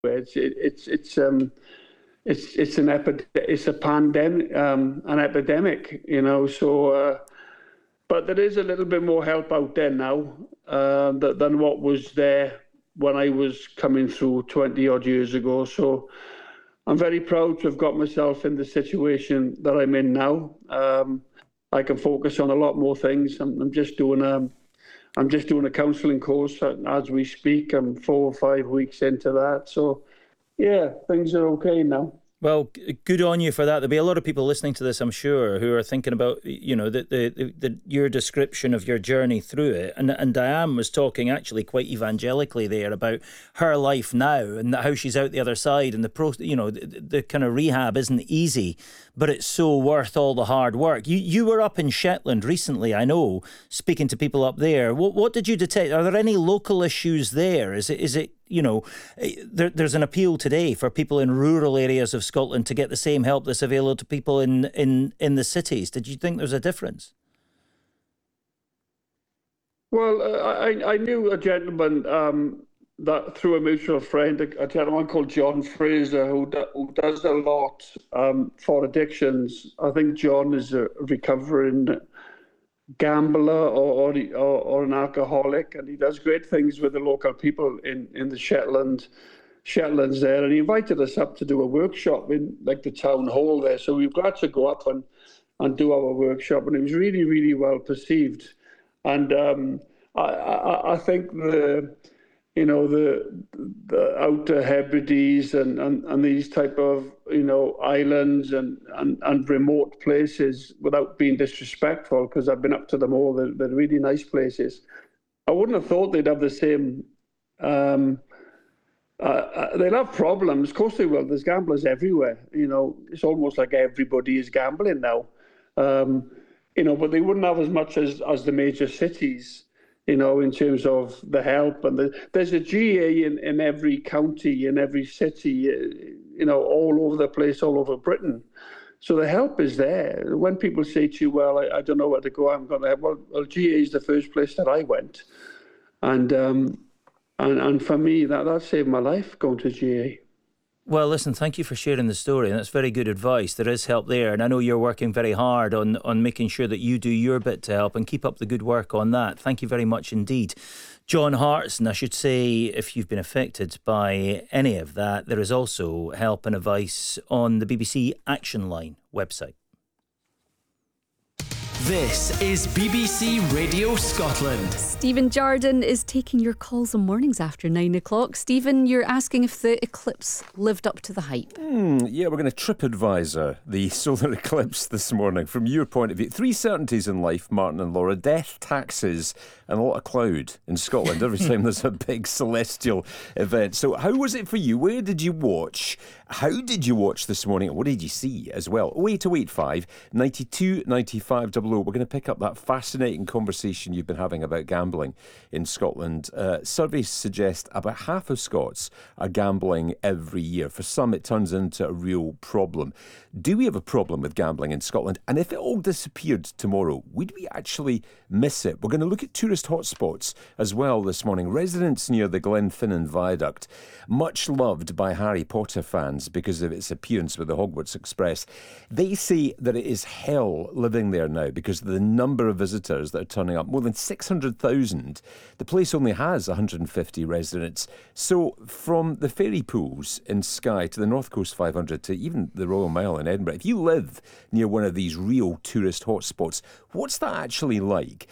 It's it's a pandemic, an epidemic, So, but there is a little bit more help out there now than what was there when I was coming through 20 odd years ago. So I'm very proud to have got myself in the situation that I'm in now. I can focus on a lot more things. I'm just doing a counselling course as we speak. I'm 4 or 5 weeks into that. So yeah, things are okay now. Well, good on you for that. There'll be a lot of people listening to this, I'm sure, who are thinking about, your description of your journey through it. And Diane was talking actually quite evangelically there about her life now and how she's out the other side, and the kind of rehab isn't easy, but it's so worth all the hard work. You were up in Shetland recently, I know, speaking to people up there. What did you detect? Are there any local issues there? Is it there's an appeal today for people in rural areas of Scotland to get the same help that's available to people in the cities. Did you think there's a difference? Well, I knew a gentleman that through a mutual friend, a gentleman called John Fraser, who does a lot for addictions. I think John is a recovering gambler or an alcoholic, and he does great things with the local people in the Shetlands there, and he invited us up to do a workshop in like the town hall there. So we were glad to go up and do our workshop, and it was really, really well perceived. And I think the Outer Hebrides and these type of islands and remote places, without being disrespectful, because I've been up to them all, they're really nice places. I wouldn't have thought they'd have the same. They'll have problems, of course they will. There's gamblers everywhere. It's almost like everybody is gambling now. But they wouldn't have as much as the major cities. In terms of the help, and there's a GA in every county, in every city, all over the place, all over Britain. So the help is there. When people say to you, well, I don't know where to go, I'm going to help. Well, GA is the first place that I went. And for me, that saved my life, going to GA. Well, listen, thank you for sharing the story, and that's very good advice. There is help there, and I know you're working very hard on making sure that you do your bit to help, and keep up the good work on that. Thank you very much indeed. John Hartson, I should say, if you've been affected by any of that, there is also help and advice on the BBC Action Line website. This is BBC Radio Scotland. Stephen Jordan is taking your calls on mornings after 9 o'clock. Stephen, you're asking if the eclipse lived up to the hype. Yeah, we're going to TripAdvisor the solar eclipse this morning from your point of view. 3 certainties in life, Martin and Laura: death, taxes, and a lot of cloud in Scotland every time there's a big celestial event. So how was it for you? Where did you watch? How did you watch this morning? What did you see as well? 08085 92 95 00. We're going to pick up that fascinating conversation you've been having about gambling in Scotland. Surveys suggest about half of Scots are gambling every year. For some, it turns into a real problem. Do we have a problem with gambling in Scotland? And if it all disappeared tomorrow, would we actually miss it? We're going to look at tourist hotspots as well this morning. Residents near the Glenfinnan Viaduct, much loved by Harry Potter fans because of its appearance with the Hogwarts Express. They say that it is hell living there now because of the number of visitors that are turning up. More than 600,000. The place only has 150 residents. So from the ferry pools in Skye to the North Coast 500 to even the Royal Mile in Edinburgh, if you live near one of these real tourist hotspots, what's that actually like?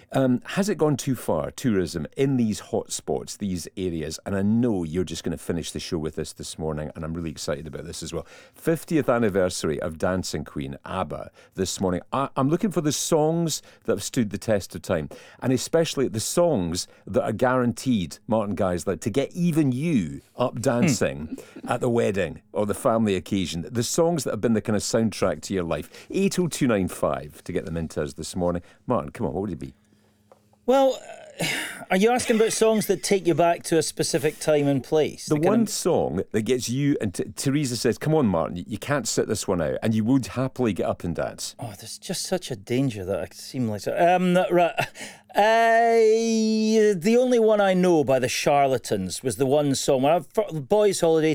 Has it gone too far, tourism, in these hotspots, these areas? And I know you're just going to finish the show with this morning, and I'm really excited about this as well. 50th anniversary of Dancing Queen, ABBA, this morning. I'm looking for the songs that have stood the test of time, and especially the songs that are guaranteed, Martin Geisler, to get even you up dancing at the wedding or the family occasion. The songs that have been the kind of soundtrack to your life. 80295 to get them into us this morning. Martin, come on, what would it be? Well, are you asking about songs that take you back to a specific time and place? The one song that gets you, and Teresa says, come on, Martin, you can't sit this one out, and you would happily get up and dance. Oh, there's just such a danger that I seem like... right. The only one I know by the Charlatans was the one song. Boys' Holiday